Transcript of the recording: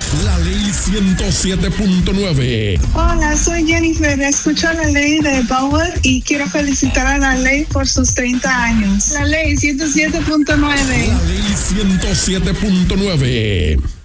La Ley 107.9. Hola, soy Jennifer. Escucho la ley de Bauer y quiero felicitar a la ley por sus 30 años. La Ley 107.9. La Ley 107.9.